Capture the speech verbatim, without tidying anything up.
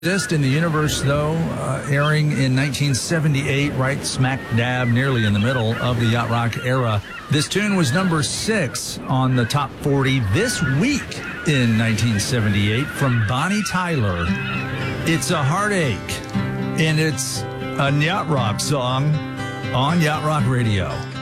Exist in the universe, though, uh, airing in nineteen seventy-eight, right smack dab, nearly in the middle of the yacht rock era. This tune was number six on the top forty this week in nineteen seventy-eight from Bonnie Tyler. It's a Heartache, and it's a yacht rock song on Yacht Rock Radio.